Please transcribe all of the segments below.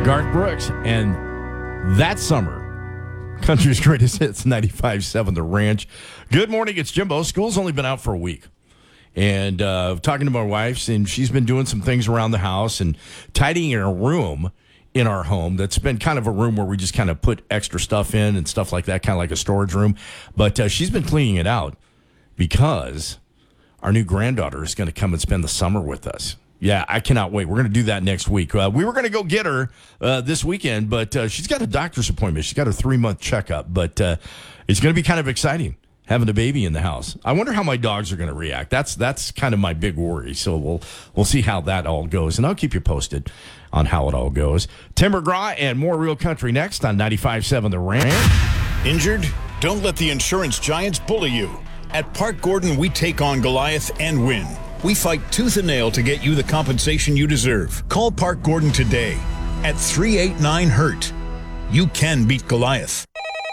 Garth Brooks, and that summer, country's greatest hits, 95.7 The Ranch. Good morning, it's Jimbo. School's only been out for a week. And talking to my wife, and she's been doing some things around the house and tidying a room in our home that's been kind of a room where we just kind of put extra stuff in and stuff like that, kind of like a storage room. But she's been cleaning it out because our new granddaughter is going to come and spend the summer with us. Yeah, I cannot wait. We're going to do that next week. We were going to go get her this weekend, but she's got a doctor's appointment. She's got a 3-month checkup, but it's going to be kind of exciting having a baby in the house. I wonder how my dogs are going to react. That's kind of my big worry. So we'll see how that all goes, and I'll keep you posted on how it all goes. Tim McGraw and more Real Country next on 95.7 The Ranch. Injured? Don't let the insurance giants bully you. At Park Gordon, we take on Goliath and win. We fight tooth and nail to get you the compensation you deserve. Call Park Gordon today at 389-HURT. You can beat Goliath.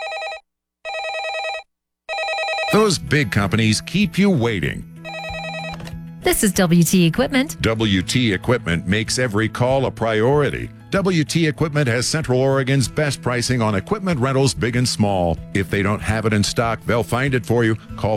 Those big companies keep you waiting. This is WT Equipment. WT Equipment makes every call a priority. WT Equipment has Central Oregon's best pricing on equipment rentals, big and small. If they don't have it in stock, they'll find it for you. Call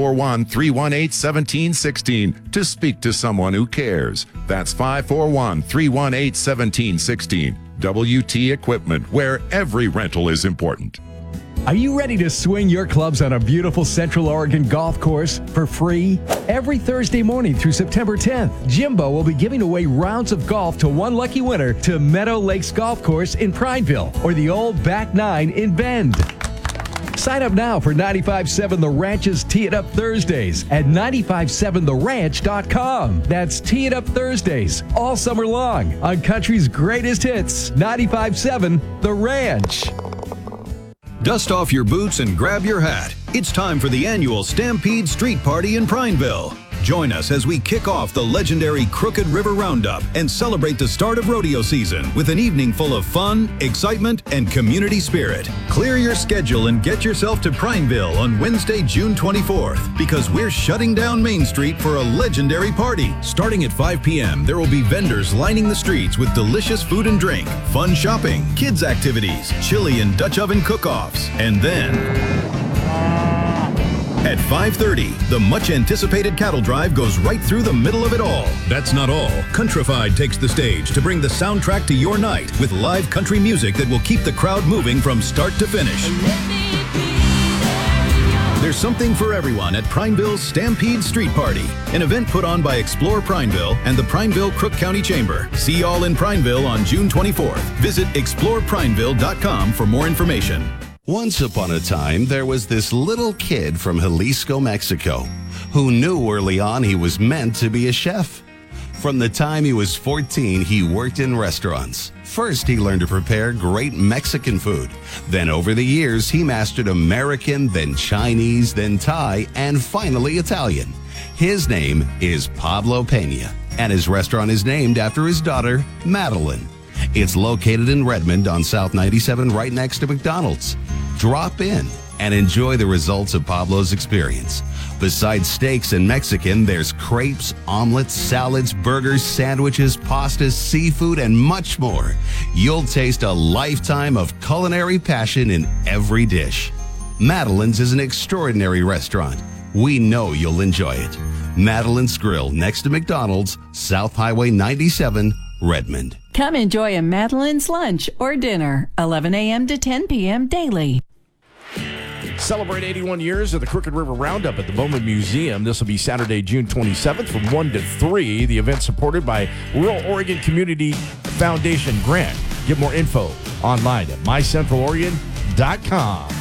541-318-1716 to speak to someone who cares. That's 541-318-1716. WT Equipment, where every rental is important. Are you ready to swing your clubs on a beautiful Central Oregon golf course for free? Every Thursday morning through September 10th, Jimbo will be giving away rounds of golf to one lucky winner to Meadow Lakes Golf Course in Prineville or the old Back Nine in Bend. Sign up now for 95.7 The Ranch's Tee It Up Thursdays at 957theranch.com. That's Tee It Up Thursdays all summer long on country's greatest hits, 95.7 The Ranch. Dust off your boots and grab your hat. It's time for the annual Stampede Street Party in Prineville. Join us as we kick off the legendary Crooked River Roundup and celebrate the start of rodeo season with an evening full of fun, excitement, and community spirit. Clear your schedule and get yourself to Prineville on Wednesday, June 24th, because we're shutting down Main Street for a legendary party. Starting at 5 p.m., there will be vendors lining the streets with delicious food and drink, fun shopping, kids activities, chili and Dutch oven cook-offs, and then at 5:30, the much-anticipated cattle drive goes right through the middle of it all. That's not all. Countrified takes the stage to bring the soundtrack to your night with live country music that will keep the crowd moving from start to finish. There's something for everyone at Prineville's Stampede Street Party, an event put on by Explore Prineville and the Prineville-Crook County Chamber. See y'all in Prineville on June 24th. Visit exploreprineville.com for more information. Once upon a time, there was this little kid from Jalisco, Mexico, who knew early on he was meant to be a chef. From the time he was 14, he worked in restaurants. First, he learned to prepare great Mexican food. Then over the years, he mastered American, then Chinese, then Thai, and finally Italian. His name is Pablo Pena, and his restaurant is named after his daughter, Madeline. It's located in Redmond on South 97, right next to McDonald's. Drop in and enjoy the results of Pablo's experience. Besides steaks and Mexican, there's crepes, omelets, salads, burgers, sandwiches, pastas, seafood, and much more. You'll taste a lifetime of culinary passion in every dish. Madeline's is an extraordinary restaurant. We know you'll enjoy it. Madeline's Grill, next to McDonald's, South Highway 97, Redmond. Come enjoy a Madeline's lunch or dinner, 11 a.m. to 10 p.m. daily. Celebrate 81 years of the Crooked River Roundup at the Bowman Museum. This will be Saturday, June 27th from 1 to 3. The event supported by Rural Oregon Community Foundation grant. Get more info online at mycentraloregon.com.